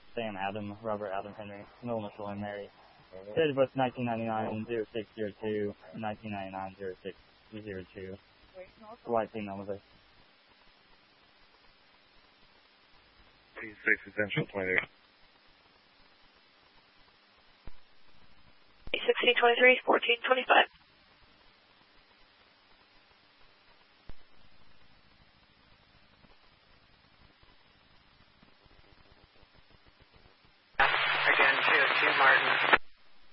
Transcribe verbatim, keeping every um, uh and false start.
Sam Adam, Robert Adam Henry, Noel Mitchell and Mary. Date of birth nineteen ninety-nine, oh six oh two, nineteen ninety-nine, oh six oh two. White female with us. six Essential twenty-three. sixteen twenty-three, fourteen twenty-five. Again, two oh two Martin.